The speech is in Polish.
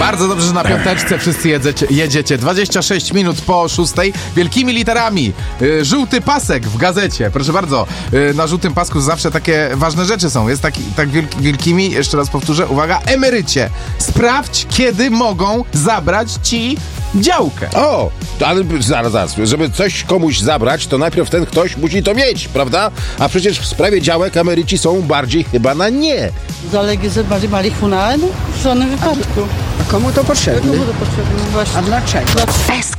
Bardzo dobrze, że na piąteczce wszyscy jedziecie. 26 minut po 6. Wielkimi literami. Żółty pasek w gazecie. Proszę bardzo, na żółtym pasku zawsze takie ważne rzeczy są. Jest tak wielkimi, jeszcze raz powtórzę, uwaga, emerycie. Sprawdź, kiedy mogą zabrać ci działkę. O, ale zaraz, żeby coś komuś zabrać, to najpierw ten ktoś musi to mieć, prawda? A przecież w sprawie działek emeryci są bardziej chyba na nie. Zalegalizować marihuanę? W żadnym wypadku. A komu to potrzebne? Komu to potrzebne? Właśnie. A dlaczego? Fest